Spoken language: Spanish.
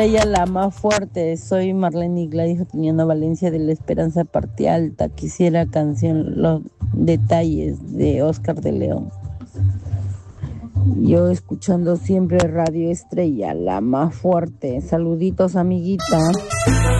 Ella la más fuerte, soy Marlene Gladys Otoniano Valencia de La Esperanza Parte Alta. Quisiera canción Los Detalles de Oscar de León. Yo escuchando siempre Radio Estrella, la más fuerte. Saluditos, amiguita.